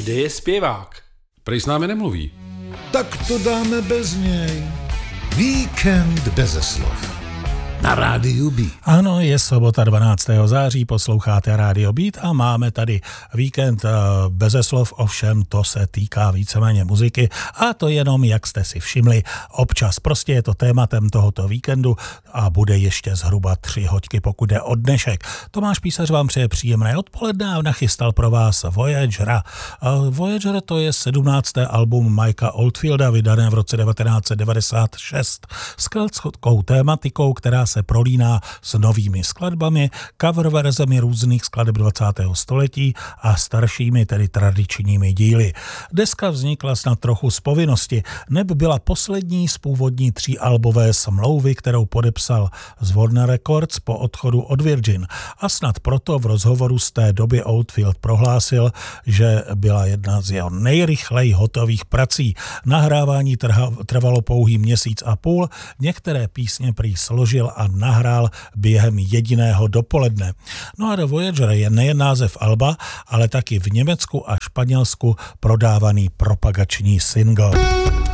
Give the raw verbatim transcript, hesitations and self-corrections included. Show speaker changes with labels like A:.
A: Kde je zpěvák?
B: Prej s námi nemluví.
C: Tak to dáme bez něj. Víkend beze slov. Na rádiu Beat.
D: Ano, je sobota dvanáctého září, posloucháte Rádio Beat a máme tady víkend beze slov, ovšem to se týká víceméně muziky a to jenom, jak jste si všimli, občas. Prostě je to tématem tohoto víkendu a bude ještě zhruba tři hoďky, pokud jde o dnešek. Tomáš Písař vám přeje příjemné odpoledne a nachystal pro vás Voyagera. Voyager to je sedmnácté album Mikea Oldfielda, vydané v roce devatenáct set devadesát šest s keltskou tématikou, která se prolíná s novými skladbami, cover verzemi různých skladeb dvacátého století a staršími, tedy tradičními díly. Deska vznikla snad trochu z povinnosti, neb byla poslední z původní tříalbové smlouvy, kterou podepsal z Warner Records po odchodu od Virgin. A snad proto v rozhovoru z té doby Oldfield prohlásil, že byla jedna z jeho nejrychleji hotových prací. Nahrávání trha, trvalo pouhý měsíc a půl, některé písně prý složil a nahrál během jediného dopoledne. No a The Voyager je nejen název alba, ale taky v Německu a Španělsku prodávaný propagační single.